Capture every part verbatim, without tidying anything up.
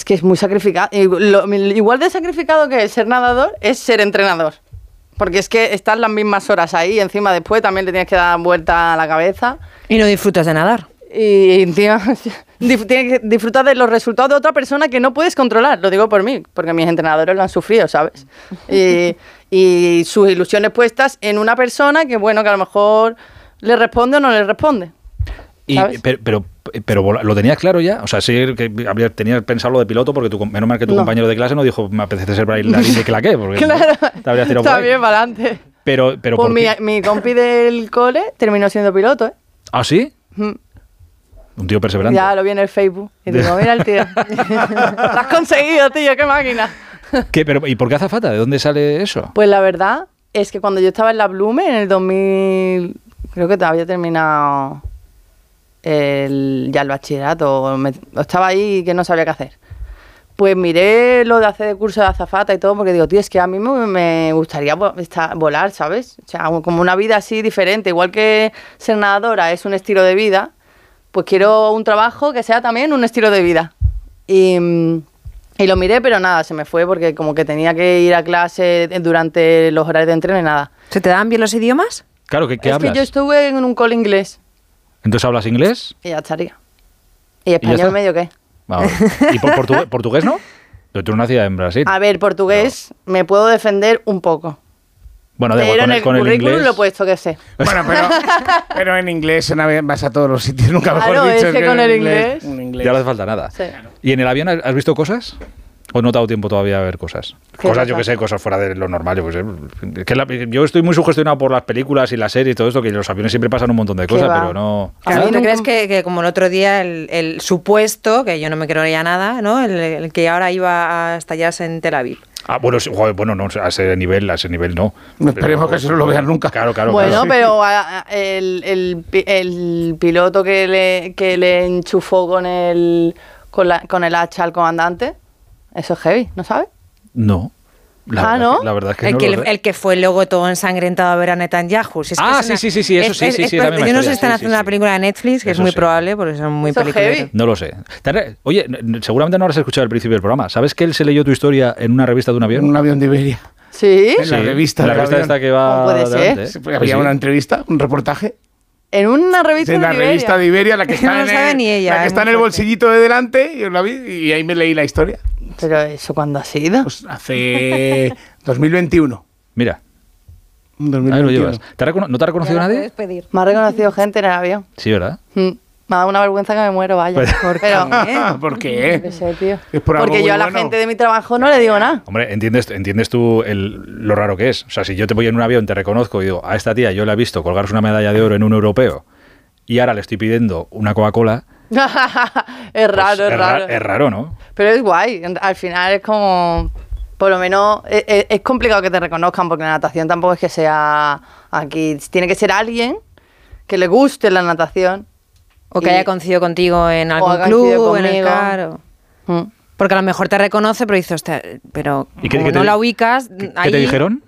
que es muy sacrificado. Igual de sacrificado que ser nadador es ser entrenador. Porque es que estás las mismas horas ahí, y encima después también le tienes que dar vuelta a la cabeza. Y no disfrutas de nadar. Y encima tienes que disfrutar de los resultados de otra persona que no puedes controlar. Lo digo por mí, porque mis entrenadores lo han sufrido, ¿sabes? Y, y sus ilusiones puestas en una persona que, bueno, que a lo mejor le responde o no le responde. Y, pero, pero, pero lo tenías claro ya, o sea, sí que habría, tenías pensado lo de piloto porque tu, menos mal que tu no. compañero de clase no dijo me apetece ser bailarín de claqué, porque claro, te habrías tirado está bien para adelante. Pero, pero pues mi, mi compi del cole terminó siendo piloto, ¿eh? ¿Ah, sí? Mm. Un tío perseverante. Ya lo vi en el Facebook y digo, mira el tío, lo has conseguido, tío, qué máquina. ¿Qué, pero, ¿Y por qué azafata? ¿De dónde sale eso? Pues la verdad es que cuando yo estaba en la Blume en el dos mil, creo que había terminado el, ya el bachillerato, me, estaba ahí que no sabía qué hacer. Pues miré lo de hacer el curso de azafata y todo, porque digo, tío, es que a mí me, me gustaría estar, volar, ¿sabes? O sea, como una vida así diferente, igual que ser nadadora es un estilo de vida, pues quiero un trabajo que sea también un estilo de vida. Y, y lo miré, pero nada, se me fue, porque como que tenía que ir a clase durante los horarios de entreno y nada. ¿Se te dan bien los idiomas? Claro, ¿qué, qué es hablas? Es que yo estuve en un cole inglés. ¿Entonces hablas inglés? Y ya estaría. ¿Y español ¿Y medio qué? Vamos. ¿Y por portugués, portugués no? Tú nacías en Brasil. A ver, portugués no. Me puedo defender un poco. Bueno, pero igual, con en el, el con el currículum inglés... lo he puesto que sé. Bueno, pero, pero en inglés vas a todos los sitios, nunca mejor claro, dicho. Es que, que con el inglés, inglés... Ya no hace falta nada. Sí. ¿Y en el avión has visto cosas? ¿O no te ha dado tiempo todavía a ver cosas? Cosas, cosa? yo que sé, cosas fuera de lo normal. Pues, eh, que la, yo estoy muy sugestionado por las películas y las series y todo esto, que en los aviones siempre pasan un montón de cosas, pero no... Claro, ¿tú crees que, que como el otro día el, el supuesto, que yo no me creo ya nada, ¿no? El, el que ahora iba a estallarse en Tel Aviv? Ah, bueno, joder, bueno, no, a ese nivel, a ese nivel no. no esperemos pero, que eso no lo vean nunca. Claro, claro. Bueno, claro. pero a, a, el, el, el piloto que le, que le enchufó con el, con, la, con el hacha al comandante, eso es heavy, ¿no sabes? No. La ah, verdad, ¿no? La verdad es que el no que, lo sé. El que fue luego todo ensangrentado a ver a Netanyahu. Si es ah, que sí, una, sí, sí, sí, eso es, sí, es, sí, sí. Es, yo no sé si están sí, haciendo sí, una sí. película de Netflix, que eso es muy sí. probable, porque son muy peligrosos. No lo sé. Oye, seguramente no habrás escuchado al principio del programa. ¿Sabes que él se leyó tu historia en una revista de un avión? En un avión de Iberia. ¿Sí? En la sí, revista. En la revista esta que va... ¿Cómo puede ser? Delante, ¿eh? Sí, había sí. una entrevista, un reportaje. En una revista en de la Iberia. revista de Iberia, la que está, no en, sabe el, ni ella, la que está en el bolsillito de delante, y, la vi, y ahí me leí la historia. ¿Pero eso cuándo ha sido? Pues hace dos mil veintiuno. Mira. dos mil veintiuno. Ahí lo llevas. ¿Te recono- ¿No te ha reconocido nadie? Me ha reconocido gente en el avión. Sí, ¿verdad? Mm. Me ha dado una vergüenza que me muero, vaya. ¿Por qué? Pero, ¿Por qué? No sé, tío. Es por Porque yo a la bueno. gente de mi trabajo no le digo nada. Hombre, entiendes, entiendes tú el, lo raro que es. O sea, si yo te voy en un avión, te reconozco y digo, a esta tía yo la he visto colgarse una medalla de oro en un europeo y ahora le estoy pidiendo una Coca-Cola. es raro, pues es, es raro. Es raro, ¿no? Pero es guay. Al final es como... Por lo menos es, es, es complicado que te reconozcan porque la natación tampoco es que sea aquí. Tiene que ser alguien que le guste la natación. O que y, haya coincidido contigo en algún club, en el CAR. O... Mm. Porque a lo mejor te reconoce, pero dices, hostia, pero ¿Y qué, como qué te, no la ubicas... ¿Qué, ahí... ¿qué te dijeron?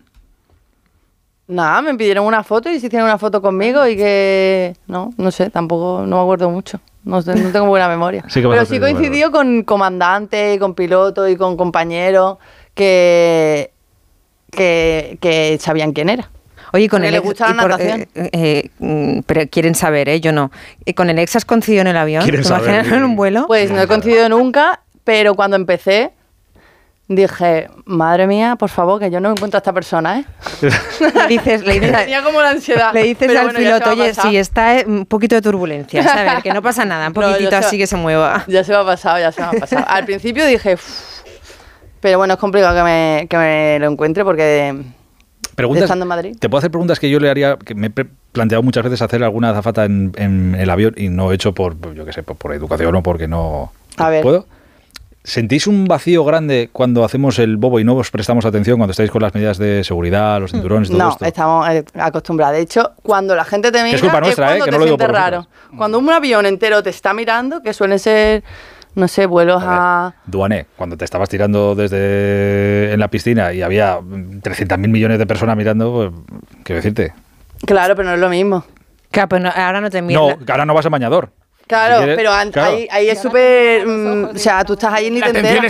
Nada, me pidieron una foto y se hicieron una foto conmigo y que... No, no sé, tampoco, no me acuerdo mucho. No, no tengo buena memoria. Sí que pero sí coincidió con comandante, con piloto y con compañeros que, que, que sabían quién era. Oye, con que el le ex, gusta la por, natación. Eh, eh, mm, pero quieren saber, ¿eh? Yo no. Eh, ¿Con el ex has coincidido en el avión? ¿Te imaginas en un vuelo? Pues no he coincidido nunca, pero cuando empecé dije, madre mía, por favor, que yo no encuentro a esta persona, ¿eh? le dices, le dices, tenía como la ansiedad. Le dices pero al bueno, piloto, oye, sí, está eh, un poquito de turbulencia, ¿sabes? Que no pasa nada, un poquitito no, así va, que se mueva. Ya se me ha pasado, ya se me ha pasado. Al principio dije, pero bueno, es complicado que me, que me lo encuentre porque... Preguntas, estando en Madrid. Te puedo hacer preguntas que yo le haría, que me he planteado muchas veces hacer alguna azafata en, en el avión y no he hecho por, yo qué sé, por, por educación o porque no... A ver. ¿Puedo? ¿Sentís un vacío grande cuando hacemos el bobo y no os prestamos atención cuando estáis con las medidas de seguridad, los cinturones y todo no, esto? No, estamos acostumbrados. De hecho, cuando la gente te mira, es culpa nuestra, es cuando ¿eh? Que te no lo digo por sientes raro. Cuando un avión entero te está mirando, que suelen ser... No sé, vuelos a... a... Duané, cuando te estabas tirando desde en la piscina y había trescientos mil millones de personas mirando, pues, quiero decirte. Claro, pero no es lo mismo. Claro, pero no, ahora no te miras. No, ahora no vas a bañador. Claro, si quieres, pero an- claro. ahí, ahí es súper... Mm, o sea, tú estás ahí y ni la te enteras. atención